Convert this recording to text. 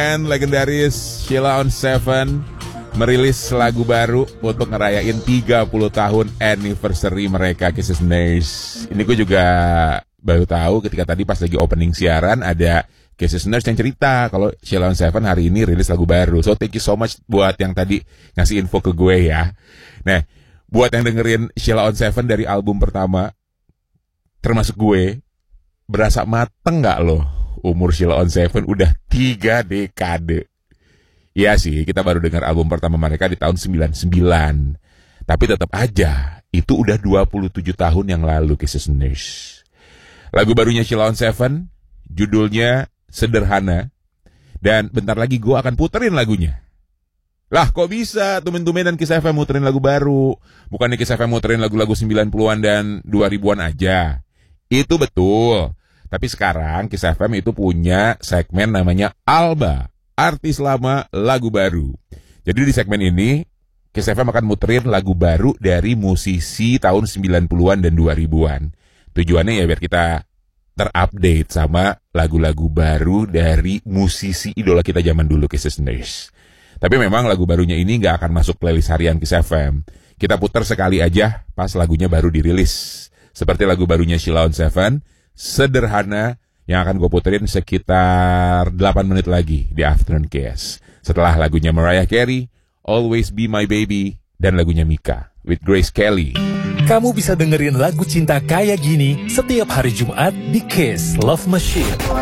Legendaris Sheila on 7 merilis lagu baru untuk ngerayain 30 tahun anniversary mereka, Kisses Nurse. Ini gue juga baru tahu ketika tadi pas lagi opening siaran ada Kisses Nurse yang cerita kalau Sheila on 7 hari ini rilis lagu baru. So thank you so much buat yang tadi ngasih info ke gue ya. Nah, buat yang dengerin Sheila on 7 dari album pertama, termasuk gue, berasa mateng gak loh? Umur Sheila on 7 udah 3 dekade. Iya sih, kita baru dengar album pertama mereka di tahun 99. Tapi tetap aja, itu udah 27 tahun yang lalu, Kisses Nurse. Lagu barunya Sheila on 7, judulnya Sederhana. Dan bentar lagi gue akan puterin lagunya. Lah kok bisa tumen-tumenan Kiss FM muterin lagu baru? Bukannya Kiss FM muterin lagu-lagu 90-an dan 2000-an aja. Itu betul. Tapi sekarang Kiss FM itu punya segmen namanya Alba, artis lama lagu baru. Jadi di segmen ini Kiss FM akan muterin lagu baru dari musisi tahun 90-an dan 2000-an. Tujuannya ya biar kita terupdate sama lagu-lagu baru dari musisi idola kita zaman dulu, Kisses Nurse. Tapi memang lagu barunya ini gak akan masuk playlist harian Kiss FM. Kita putar sekali aja pas lagunya baru dirilis. Seperti lagu barunya Sheila on 7, Sederhana, yang akan gue puterin sekitar 8 menit lagi di Afternoon Kiss. Setelah lagunya Mariah Carey, Always Be My Baby, dan lagunya Mika with Grace Kelly. Kamu bisa dengerin lagu cinta kayak gini setiap hari Jumat di Kiss Love Machine.